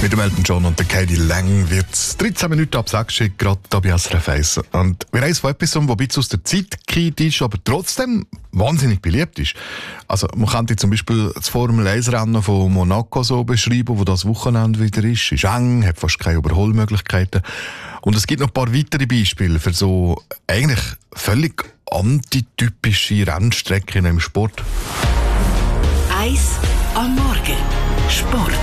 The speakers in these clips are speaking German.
Mit dem Elton John und der Katie Lang wird es 13 Minuten ab 6 Uhr gerade hier bei SRF 1. Und wir haben von etwas, das ein bisschen aus der Zeit gefallen ist, aber trotzdem wahnsinnig beliebt ist. Also man könnte zum Beispiel das Formel-1-Rennen von Monaco so beschreiben, wo das Wochenende wieder ist. Ist eng, hat fast keine Überholmöglichkeiten. Und es gibt noch ein paar weitere Beispiele für so eigentlich völlig antitypische Rennstrecken im Sport. 1 am Morgen. Sport.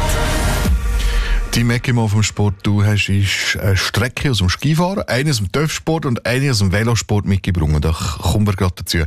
Die Mecke mal vom Sport, du hast eine Strecke aus dem Skifahren, eine aus dem Töpfsport und eine aus dem Velosport mitgebracht. Da kommen wir gerade dazu.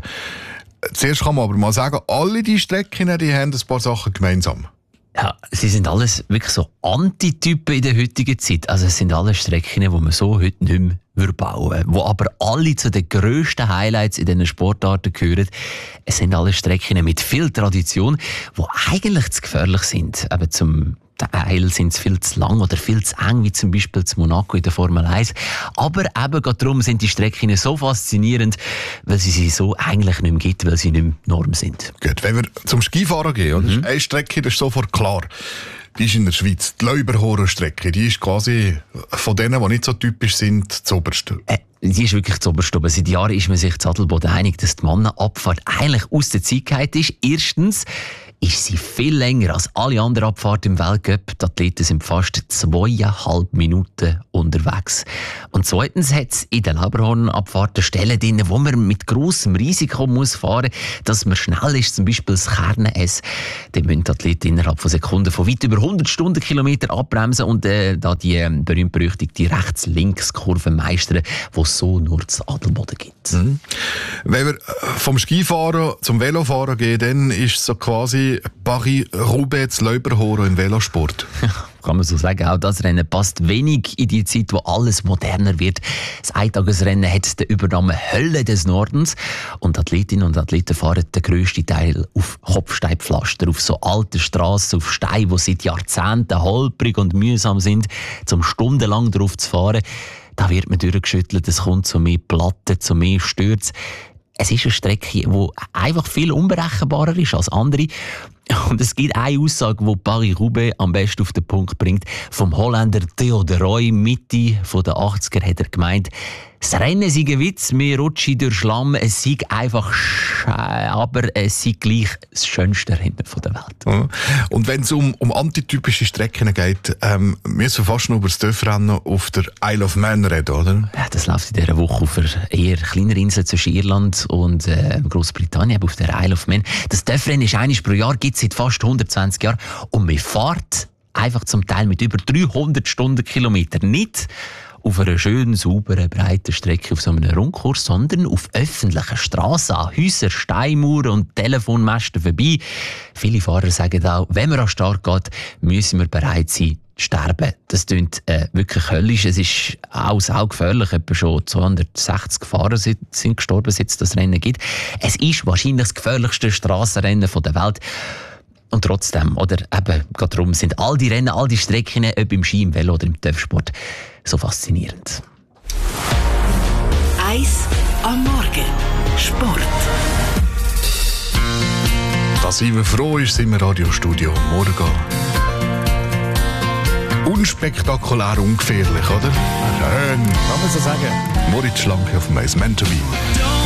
Zuerst kann man aber mal sagen, alle die Strecken, die haben ein paar Sachen gemeinsam. Ja, sie sind alles wirklich so Antitypen in der heutigen Zeit. Also es sind alle Strecken, die man so heute nicht mehr bauen würde. Die aber alle zu den grössten Highlights in diesen Sportarten gehören. Es sind alle Strecken mit viel Tradition, die eigentlich zu gefährlich sind. Eben zum Teil sind sie viel zu lang oder viel zu eng, wie zum Beispiel zu Monaco in der Formel 1. Aber eben gerade darum sind die Strecken so faszinierend, weil sie so eigentlich nicht mehr gibt, weil sie nicht mehr Norm sind. Gut, wenn wir zum Skifahren gehen, das ist eine Strecke, das ist sofort klar. Die ist in der Schweiz, die Leuberhorer-Strecke. Die ist quasi von denen, die nicht so typisch sind, das Oberste. Die ist wirklich das Oberste. Aber seit Jahren ist man sich in Adelboden einig, dass die Mannenabfahrt eigentlich aus der Zeit gefallen ist. Erstens ist sie viel länger als alle anderen Abfahrten im Weltcup. Die Athleten sind fast 2,5 Minuten unterwegs. Und zweitens hat es in den Leuberhorn-Abfahrten Stellen drin, wo man mit grossem Risiko muss fahren muss, dass man schnell ist, zum Beispiel das Kernen-S. Dann müssen die Athleten innerhalb von Sekunden von weit über 100 Stundenkilometer abbremsen und da die berühmt-berüchtigte Rechts-Links-Kurve meistern, die es so nur zu Adelboden gibt. Mhm. Wenn wir vom Skifahren zum Velofahren gehen, dann ist es so quasi Paris-Roubaix Leuberhoren im Velosport. Kann man so sagen. Auch das Rennen passt wenig in die Zeit, wo alles moderner wird. Das Eintagesrennen hat den Übernamen Hölle des Nordens. Und Athletinnen und Athleten fahren den grössten Teil auf Kopfsteinpflaster, auf so alten Strassen, auf Steine, die seit Jahrzehnten holprig und mühsam sind, um stundenlang drauf zu fahren. Da wird man durchgeschüttelt, es kommt zu mehr Platten, zu mehr Stürzen. Es ist eine Strecke, die einfach viel unberechenbarer ist als andere. Und es gibt eine Aussage, die Paris-Roubaix am besten auf den Punkt bringt. Vom Holländer Theo de Rooij, Mitte der 80er, hat er gemeint, das Rennen sei ein Witz, wir rutschen durch Schlamm, es sei einfach aber es sei gleich das schönste Rennen der Welt. Und wenn es um antitypische Strecken geht, müssen wir fast noch über das Töpfrennen auf der Isle of Man reden, oder? Ja, das läuft in dieser Woche auf einer eher kleineren Insel zwischen Irland und Großbritannien, auf der Isle of Man. Das Töpfrennen ist einmal pro Jahr, gibt es seit fast 120 Jahren und man fährt einfach zum Teil mit über 300 Stundenkilometern nicht auf einer schönen, sauberen, breiten Strecke auf so einem Rundkurs, sondern auf öffentlichen Strassen, an Häusern, Steinmauern und Telefonmasten vorbei. Viele Fahrer sagen auch, wenn man an den Start geht, müssen wir bereit sein, zu sterben. Das klingt wirklich höllisch. Es ist auch gefährlich. Etwa schon 260 Fahrer sind gestorben, seit es das Rennen gibt. Es ist wahrscheinlich das gefährlichste Strassenrennen der Welt. Und trotzdem, oder eben gerade darum, sind all die Rennen, all die Strecken, ob im Ski, im Velo oder im Töpfsport, so faszinierend. 1 am Morgen. Sport. Da sind wir froh, ist im Radiostudio morgen. Unspektakulär, ungefährlich, oder? Schön. Kann man so sagen. Moritz Schlanke auf dem Eis, meant to be.